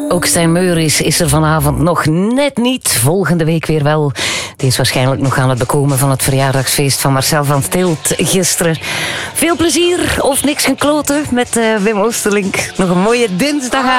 Ook Stijn Meuris is er vanavond nog net niet. Volgende week weer wel. Die is waarschijnlijk nog aan het bekomen van het verjaardagsfeest van Marcel van Tilt gisteren. Veel plezier of niks gekloten met Wim Oosterlink. Nog een mooie dinsdag.